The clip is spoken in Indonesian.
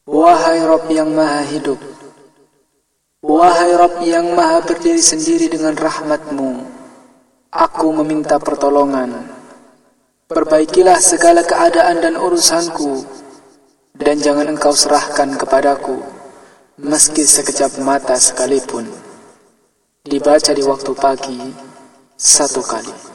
Wahai Rabb yang maha hidup, wahai Rabb yang maha berdiri sendiri dengan rahmat-Mu, aku meminta pertolongan. Perbaikilah segala keadaan dan urusanku, dan jangan Engkau serahkan kepadaku, meski sekejap mata sekalipun. Dibaca di waktu pagi 1 kali.